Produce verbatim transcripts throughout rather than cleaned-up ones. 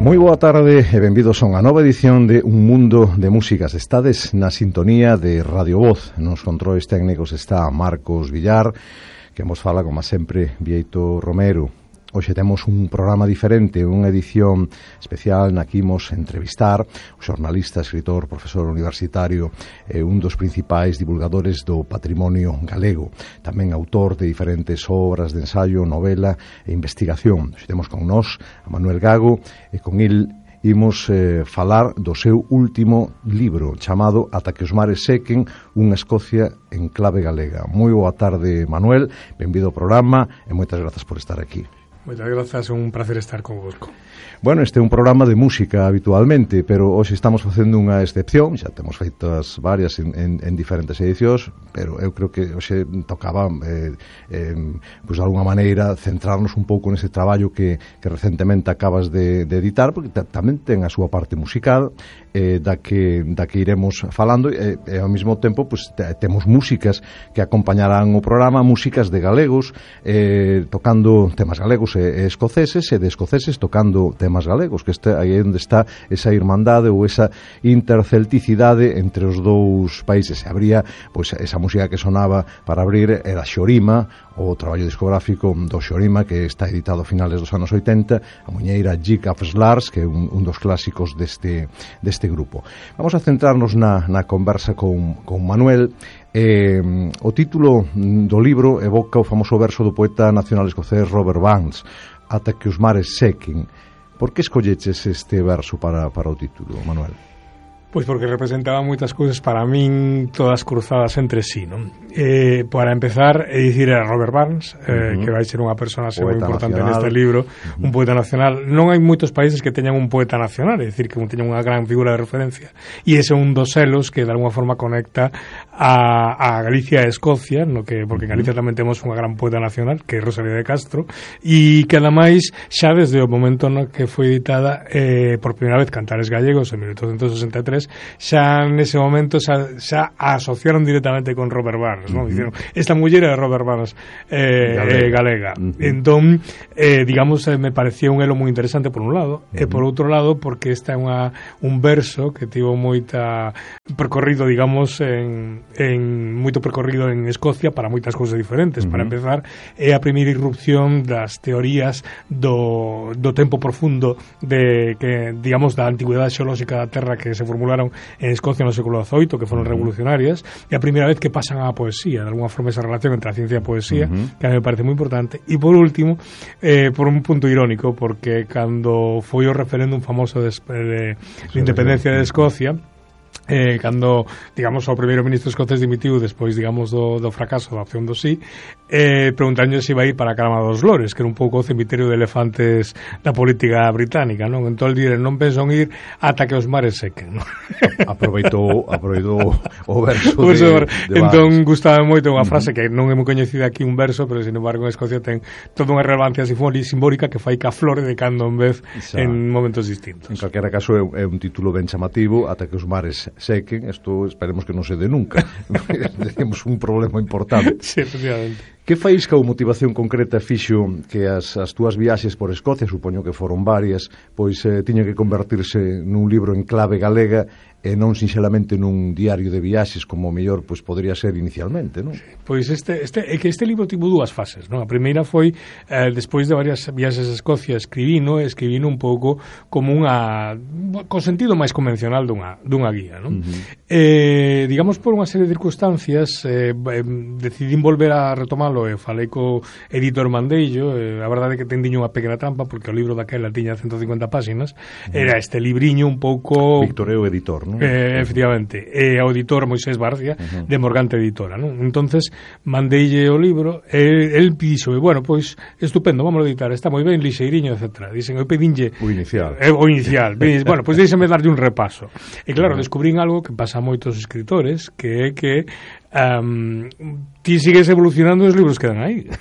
Moi boa tarde e benvidos a unha nova edición de Un Mundo de Músicas. Estades na sintonía de Radio Voz. Nos controles técnicos está Marcos Villar, que nos fala, como sempre, Vieito Romero. Hoxe temos un programa diferente, unha edición especial na que imos entrevistar o xornalista, escritor, profesor universitario e un dos principais divulgadores do patrimonio galego, tamén autor de diferentes obras de ensaio, novela e investigación. Hoxe temos con nós a Manuel Gago e con il imos eh, falar do seu último libro chamado Ata que os mares sequen, unha Escocia en clave galega. Moi boa tarde, Manuel, benvido ao programa e moitas grazas por estar aquí. Moitas grazas, é un placer estar convosco. Bueno, este é un programa de música habitualmente, pero hoxe estamos facendo unha excepción, xa temos feitas varias en, en, en diferentes edicións, pero eu creo que hoxe tocaba eh, eh, pues, de alguna maneira centrarnos un pouco nese traballo que, que recentemente acabas de, de editar, porque tamén ten a súa parte musical, eh, da, que, da que iremos falando, e, e ao mesmo tempo pues, te, temos músicas que acompañarán o programa, músicas de galegos, eh, tocando temas galegos e, e escoceses, e de escoceses tocando temas galegos, que este, aí onde está esa irmandade ou esa intercelticidade entre os dous países. E habría, pois, esa música que sonaba para abrir era Xorima, o traballo discográfico do Xorima, que está editado a finales dos anos oitenta, a muñeira Jig of Slars, que é un, un dos clásicos deste, deste grupo. Vamos a centrarnos na, na conversa con, con Manuel. Eh, o título do libro evoca o famoso verso do poeta nacional escocés Robert Burns, Ata que os mares sequen. Por que escolleches este verso para, para o título, Manuel? Pois porque representaba moitas cousas para min, todas cruzadas entre sí, non? Eh, para empezar, é dicir, era Robert Burns, eh, uh-huh. que vai ser unha persona moi importante nacional. Neste libro, uh-huh. un poeta nacional. Non hai moitos países que teñan un poeta nacional, é dicir, que teñan unha gran figura de referencia. E ese é un dos selos que, de alguma forma, conecta a, a Galicia e a Escocia, no que, porque en Galicia uh-huh. tamén temos unha gran poeta nacional, que é Rosalía de Castro, e que, ademais, xa desde o momento no que foi editada eh, por primeira vez Cantares Gallegos, en mil oitocentos sesenta e tres, xa nese momento xa, xa asociaron directamente con Robert Burns, ¿no? Uh-huh. Dicieron, esta muller é Robert Burns eh, galega, eh, galega. Uh-huh. Entón, eh, digamos, eh, me parecía un elo moi interesante por un lado, uh-huh. e por outro lado porque esta é unha, un verso que tivo moita percorrido, digamos, en, en moito percorrido en Escocia para moitas cousas diferentes. Uh-huh. Para empezar, é a primeira irrupción das teorías do, do tempo profundo de que, digamos, da antigüedade xeolóxica da Terra que se formularon en Escocia no século dezoito, que foron uh-huh. revolucionarias, e a primeira vez que pasan á poesía, de alguna forma esa relación entre a ciencia e a poesía, uh-huh. que a mí me parece moi importante. E por último, eh, por un punto irónico, porque cando foi o referéndum famoso de, de, de independencia de Escocia, Eh, cando, digamos, o primeiro ministro escocés dimitiu despois, digamos, do, do fracaso da opción do sí, eh, preguntaño se iba a ir para a Calama dos Lores, que era un pouco o cemiterio de elefantes da política británica, non? Entón, dire, non penso en ir ata que os mares sequen, non? Aproveitou, aproveitou o verso o verso de, de entón, gustaba moito unha frase uh-huh. que non é moi coñecida aquí, un verso, pero, sin embargo, en Escocia ten toda unha relevancia simbólica que fai que aflore de cando en vez Xa. en momentos distintos. En calquera caso, é, é un título ben chamativo, Ata que os mares sequen, isto esperemos que non se dé nunca. Temos un problema importante. Sí, efectivamente. Que faísca ou motivación concreta fixo que as, as túas viaxes por Escocia, supoño que foron varias, pois eh, tiña que convertirse nun libro en clave galega e non sinxelamente nun diario de viaxes como mellor pois podría ser inicialmente, non? Sí, pois este este é que este libro tivo dúas fases, non? A primeira foi eh, despois de varias viaxes a Escocia, escribino, escribino un pouco como unha co sentido máis convencional dunha dunha guía, non? Uh-huh. Eh, digamos por unha serie de circunstancias eh, eh, decidín volver a retomalo e falei co editor Mandello, eh, a verdade é que tendiño unha pequena trampa porque o libro daquela tiña ciento cincuenta páxinas, uh-huh. era este libriño un pouco Víctor é o editor, non? Eh, efectivamente, e ao editor Moisés Barcia uh-huh. de Morgante Editora, non? Entonces mandeille o libro e el píxome, bueno, pois estupendo, vamos a editar, está moi ben, lixeiriño, etcétera. Dicen, eu pedinlle o inicial. Eh, o inicial. Pedinlle, bueno, pois deixame darlle un repaso. E claro, uh-huh. descubrín algo que pasa a moitos escritores, que é que um, ti sigues evolucionando e os libros quedan aí. Xa.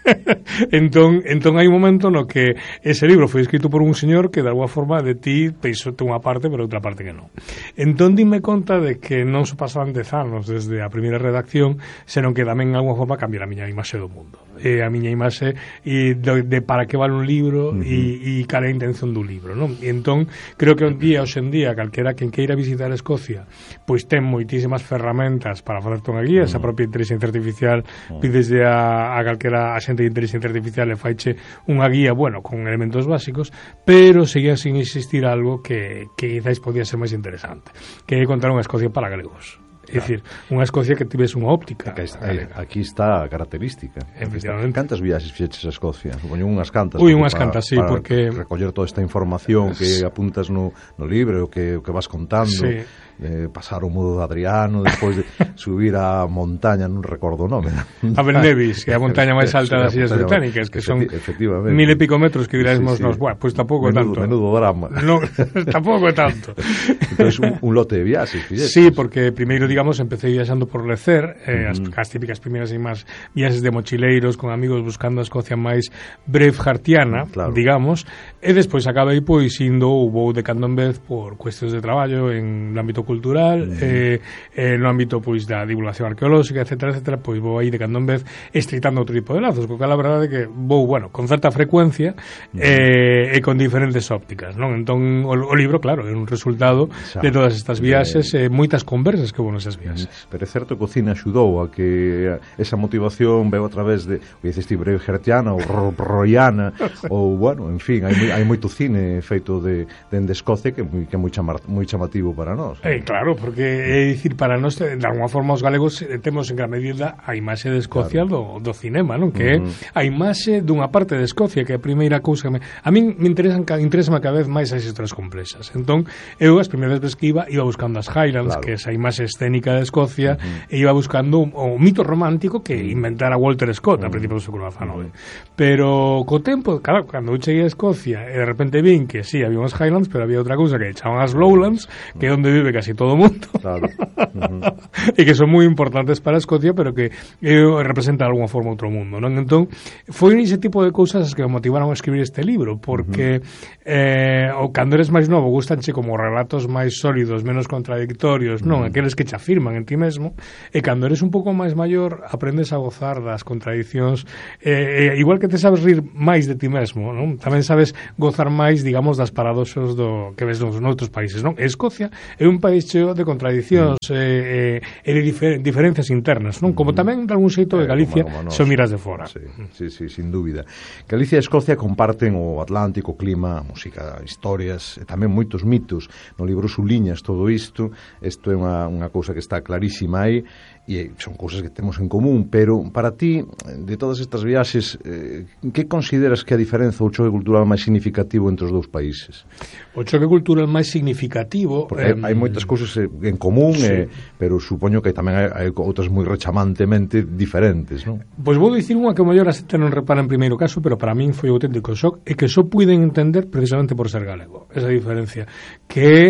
entón, entón hai un momento no que ese libro foi escrito por un señor que de alguma forma de ti peixote unha parte pero outra parte que non. Entón dime conta de que non se pasaban dez anos desde a primeira redacción, senón que tamén de alguma forma cambiar a miña imaxe do mundo, e a miña imaxe e de, de para que vale un libro uh -huh. e, e cal é a intención do libro, non? E entón creo que un día, hoxe en día, calquera quen queira visitar Escocia pois ten moitísimas ferramentas para facerte unha guía, uh -huh. esa propia inteligencia artificial uh -huh. pideslle a, a calquera axente de inteligencia artificial e faiche unha guía, bueno, con elementos básicos, pero seguía sin existir algo que, que quizás podía ser máis interesante, que é contar unha Escocia para gregos. É claro. Dicir, unha Escocia que tivese unha óptica. Aquí está, aquí está a característica. Efectivamente. Cantas viaxes fixeches a Escocia? Supoño unhas cantas. Ui, unhas para, cantas, sí, para porque recoller toda esta información que apuntas no, no libro, que, que vas contando. Sí. Eh, pasar o mudo de Adriano, despois de subir a montaña, non recordo o nome. A Belnevis, que é a montaña máis alta das Illas Británicas, que son mil e pico metros que dirásemos sí, sí. nos, bueno, pois pues tampouco é tanto. Menudo drama. No, tampouco é tanto. Entonces, un, un lote de viaxes, fixetes. Sí, porque primeiro, digamos, empecé viaxando por Lecer, eh, uh -huh. as, as típicas primeiras e máis viaxes de mochileiros con amigos buscando a Escocia máis braveheartiana, claro. digamos, e despois acabei pois indo ou vou de cando en vez por cuestións de traballo en ámbito cultural, mm. eh, eh, no ámbito pois da divulgación arqueolóxica, etcétera, etcétera, pois vou aí de cando en vez estritando outro tipo de lazos, porque a verdade é que vou, bueno, con certa frecuencia mm. eh, e con diferentes ópticas, non? Entón, o, o libro, claro, é un resultado xa, de todas estas viaxes e eh, moitas conversas que houve nesas viaxes. Pero é certo que o cine axudou a que esa motivación veo a través de, o dices ti, braveheartiana ou roiana, ou, bueno, en fin, hai, hai moito cine feito de, de Escocia que, que é moi, chamar, moi chamativo para nós. Eh, claro, porque é dicir, para nós, de alguma forma, os galegos temos en gran medida a imaxe de Escocia claro. do, do cinema, non? Que uh -huh. é a imaxe dunha parte de Escocia, que é a primeira cousa que me... A min me interesan, interesan cada vez máis as historias complexas. Entón, eu as primeiras veces que iba, iba buscando as Highlands, claro. que é esa imaxe escénica de Escocia, uh -huh. e iba buscando o mito romántico que inventara Walter Scott uh -huh. a principios do século diecinueve. Uh -huh. Pero co tempo, claro, cando eu cheguei a Escocia, e de repente vin que sí, había unhas Highlands, pero había outra cousa que chaman as Lowlands, que é onde vive casi todo o mundo. Claro. Uh -huh. E que son moi importantes para Escocia, pero que eh, representan de alguma forma outro mundo, non? Entón, foi ese tipo de cousas que me motivaron a escribir este libro, porque uh -huh. eh, o cando eres máis novo gustanche como relatos máis sólidos, menos contradictorios, non? Uh -huh. Aqueles que te afirman en ti mesmo, e cando eres un pouco máis maior aprendes a gozar das contradicións, eh, eh, igual que te sabes rir máis de ti mesmo, non? Tamén sabes gozar máis, digamos, das paradoxos do que ves nos noutros países, non? Escocia é un país cheo de contradicións mm. e, e de difer diferencias internas, non? Como tamén de algún xeito de Galicia eh, se o miras de fora. Sí, sí, sí, sin dúbida. Galicia e Escocia comparten o Atlántico, o clima, a música, historias e tamén moitos mitos. No libro suliñas todo isto. Isto é unha, unha cousa que está clarísima aí e son cousas que temos en común, pero para ti, de todas estas viaxes, eh, que consideras que a diferenza ou choque cultural máis significativo entre os dous países? O choque cultural máis significativo... Porque eh, hai moitas cousas en común, sí. eh, pero supoño que tamén hai, hai outras moi rechamantemente diferentes, non? Pois vou dicir unha que o mellor a xente non repara en primeiro caso, pero para min foi o auténtico shock, e que só puiden entender precisamente por ser galego, esa diferencia, que é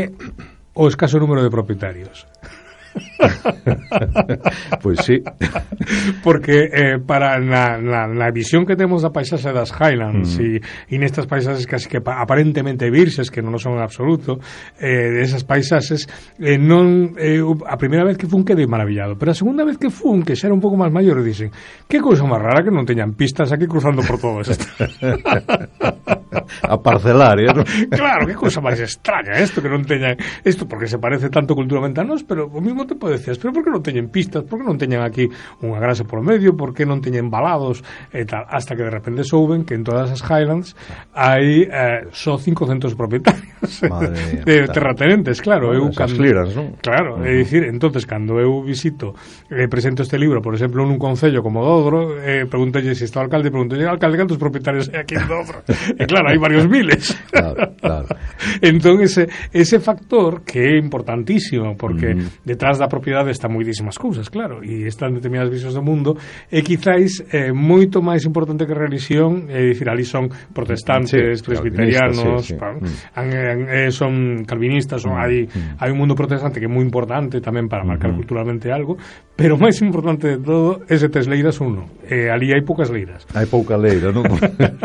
o escaso número de propietarios. Pois sí. Porque eh, para na, na, na visión que temos da paisaxe das Highlands mm. e, e nestas paisaxes casi que aparentemente virxes, que non son en absoluto, eh, esas paisaxes eh, non eh, a primeira vez que fun quedei maravillado, pero a segunda vez que fun, que xa era un pouco máis maior, dixen, que cousa máis rara que non teñan pistas aquí cruzando por todo isto. A parcelaria, ¿no? Claro, que cousa máis extraña isto, que non teñan isto, porque se parece tanto culturalmente a nós, pero o mismo tempo decías, pero por que non teñen pistas, por que non teñen aquí unha grasa por medio, por que non teñen balados e tal, hasta que de repente souben que en todas as Highlands hai eh, só cincocentos propietarios de terratenentes, claro. Bueno, eu cando, clearance, ¿no? Claro, uh -huh. é dicir, entonces cando eu visito e eh, presento este libro, por exemplo, nun concello como Dodro, eh, pregúntelle se está o alcalde, pregúntelle, alcalde, cantos propietarios hai aquí en Dodro? E claro, hai varios miles. Claro, claro. Entón, ese, ese factor que é importantísimo, porque uh -huh. detrás da propiedade está moitísimas cousas, claro, e están determinadas visións do mundo, e quizáis eh, moito máis importante que a religión, é dicir, ali son protestantes, sí, presbiterianos, sí, sí. Pa, mm. eh, son calvinistas, son, mm. hai, mm. hai un mundo protestante que é moi importante tamén para marcar mm. culturalmente algo, pero máis importante de todo é se tes leiras ou non. Eh, ali hai poucas leiras. Hai pouca leira, non?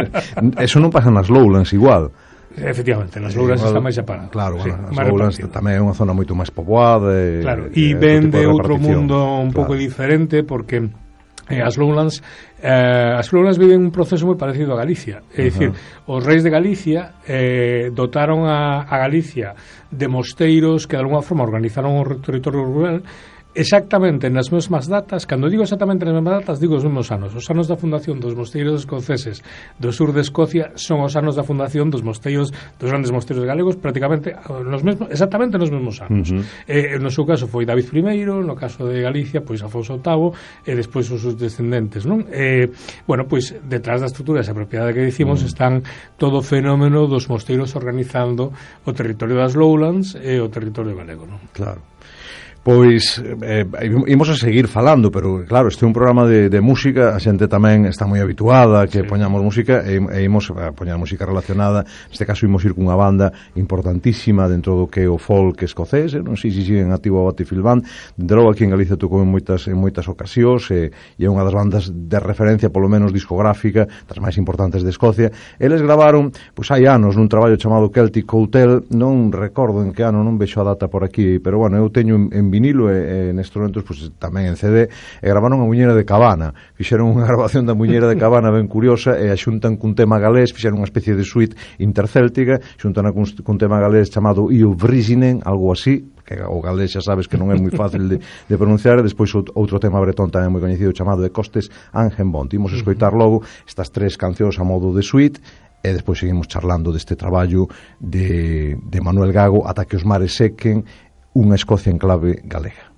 Eso non pasa nas Lowlands igual. Efectivamente, nas Lowlands está máis separado. Claro, sí, as Lowlands tamén é unha zona moito máis poboada. E, claro, e ven de outro mundo un claro. pouco diferente, porque eh, as Lowlands eh, as Lowlands viven un proceso moi parecido a Galicia. É dicir, uh-huh. os reis de Galicia eh, dotaron a, a Galicia de mosteiros que de alguna forma organizaron o territorio rural exactamente nas mesmas datas. Cando digo exactamente nas mesmas datas, digo os mesmos anos. Os anos da fundación dos mosteiros escoceses do sur de Escocia son os anos da fundación dos mosteiros, dos grandes mosteiros galegos, prácticamente nos mesmos, exactamente nos mesmos anos. Uh-huh. Eh, no seu caso foi David primeiro, no caso de Galicia, pois Afonso octavo, e despois os seus descendentes, non? Eh, bueno, pois detrás da estrutura esa propiedade que dicimos uh-huh. están todo o fenómeno dos mosteiros organizando o territorio das Lowlands e o territorio galego, non? Claro. Pois, eh, imos a seguir falando, pero claro, este é un programa de, de música, a xente tamén está moi habituada que sí. poñamos música e, e imos a poñar música relacionada. Neste caso imos ir cunha banda importantísima dentro do que é o folk escocés, eh? non sei se siguen activo a Battlefield Band, de logo aquí en Galicia tocou en moitas, en moitas ocasións e, e é unha das bandas de referencia, polo menos discográfica, das máis importantes de Escocia. Eles gravaron, pois hai anos, nun traballo chamado Celtic Hotel, non recordo en que ano, non vexo a data por aquí, pero bueno, eu teño en, en vinilo e, e nestes momentos pues, tamén en C D, e gravaron a Muñeira de Cabana, fixeron unha grabación da Muñeira de Cabana ben curiosa e a xuntan cun tema galés, fixeron unha especie de suite intercéltica, xuntan cun, cun tema galés chamado Io Vrisinen, algo así, que o galés xa sabes que non é moi fácil de, de pronunciar, e despois outro tema bretón tamén moi coñecido chamado de Costes Angenbont. Imos escoitar logo estas tres cancións a modo de suite e despois seguimos charlando deste traballo de, de Manuel Gago, Ata que os mares sequen, unha Escocia en clave galega.